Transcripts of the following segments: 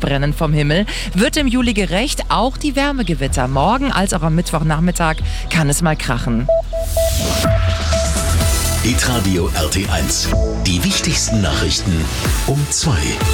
brennen vom Himmel. Wird im Juli gerecht, auch die Wärmegewitter. Morgen als auch am Mittwochnachmittag kann es mal krachen. Hitradio RT1. Die wichtigsten Nachrichten um 2.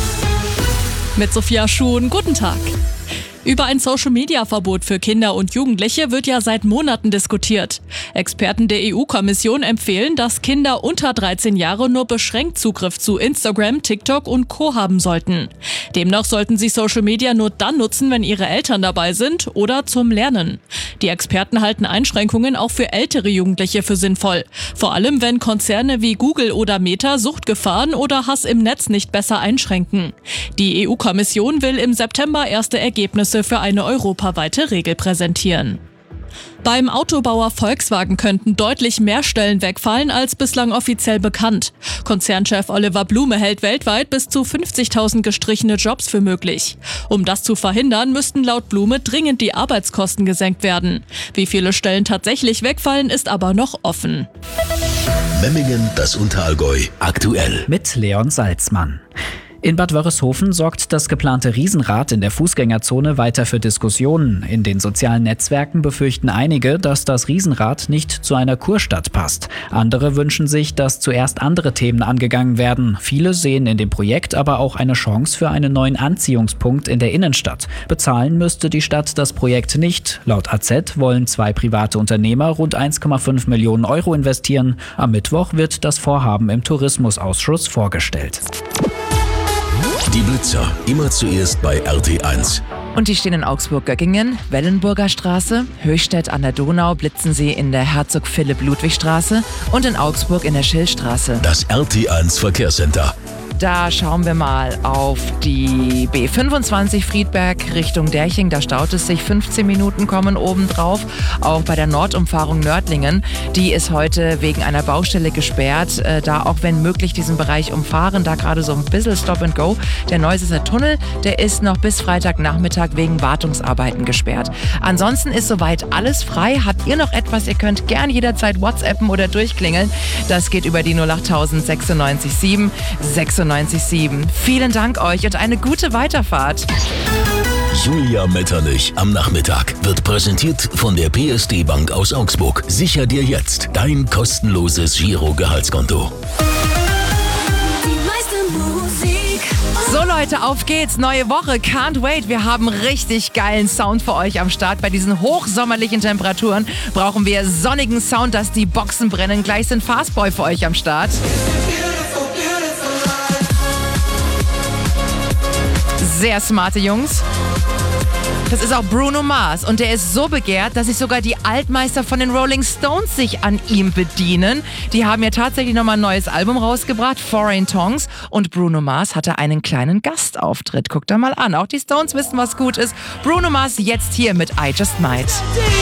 Mit Sophia Schuhn, guten Tag. Über ein Social-Media-Verbot für Kinder und Jugendliche wird ja seit Monaten diskutiert. Experten der EU-Kommission empfehlen, dass Kinder unter 13 Jahre nur beschränkt Zugriff zu Instagram, TikTok und Co. haben sollten. Demnach sollten sie Social Media nur dann nutzen, wenn ihre Eltern dabei sind oder zum Lernen. Die Experten halten Einschränkungen auch für ältere Jugendliche für sinnvoll. Vor allem, wenn Konzerne wie Google oder Meta Suchtgefahren oder Hass im Netz nicht besser einschränken. Die EU-Kommission will im September erste Ergebnisse für eine europaweite Regel präsentieren. Beim Autobauer Volkswagen könnten deutlich mehr Stellen wegfallen als bislang offiziell bekannt. Konzernchef Oliver Blume hält weltweit bis zu 50.000 gestrichene Jobs für möglich. Um das zu verhindern, müssten laut Blume dringend die Arbeitskosten gesenkt werden. Wie viele Stellen tatsächlich wegfallen, ist aber noch offen. Memmingen, das Unterallgäu, aktuell. Mit Leon Salzmann. In Bad Wörishofen sorgt das geplante Riesenrad in der Fußgängerzone weiter für Diskussionen. In den sozialen Netzwerken befürchten einige, dass das Riesenrad nicht zu einer Kurstadt passt. Andere wünschen sich, dass zuerst andere Themen angegangen werden. Viele sehen in dem Projekt aber auch eine Chance für einen neuen Anziehungspunkt in der Innenstadt. Bezahlen müsste die Stadt das Projekt nicht. Laut AZ wollen 2 private Unternehmer rund 1,5 Millionen Euro investieren. Am Mittwoch wird das Vorhaben im Tourismusausschuss vorgestellt. Die Blitzer, immer zuerst bei RT1. Und die stehen in Augsburg-Göggingen, Wellenburger Straße, Höchstädt an der Donau blitzen sie in der Herzog-Philipp-Ludwig-Straße und in Augsburg in der Schillstraße. Das RT1 Verkehrscenter. Da schauen wir mal auf die B25 Friedberg Richtung Derching. Da staut es sich, 15 Minuten kommen obendrauf. Auch bei der Nordumfahrung Nördlingen, die ist heute wegen einer Baustelle gesperrt. Da auch wenn möglich diesen Bereich umfahren, da gerade so ein bisschen Stop and Go. Der Neusesser Tunnel, der ist noch bis Freitagnachmittag wegen Wartungsarbeiten gesperrt. Ansonsten ist soweit alles frei. Habt ihr noch etwas? Ihr könnt gern jederzeit WhatsAppen oder durchklingeln. Das geht über die 08000 96 7 96 7. Vielen Dank euch und eine gute Weiterfahrt. Julia Metternich am Nachmittag wird präsentiert von der PSD Bank aus Augsburg. Sicher dir jetzt dein kostenloses Giro-Gehaltskonto. So Leute, auf geht's, neue Woche, can't wait. Wir haben richtig geilen Sound für euch am Start. Bei diesen hochsommerlichen Temperaturen brauchen wir sonnigen Sound, dass die Boxen brennen. Gleich sind Fastboy für euch am Start. Sehr smarte Jungs. Das ist auch Bruno Mars und der ist so begehrt, dass sich sogar die Altmeister von den Rolling Stones sich an ihm bedienen. Die haben ja tatsächlich nochmal ein neues Album rausgebracht, Foreign Tongues, und Bruno Mars hatte einen kleinen Gastauftritt. Guckt da mal an, auch die Stones wissen, was gut ist. Bruno Mars jetzt hier mit I Just Might.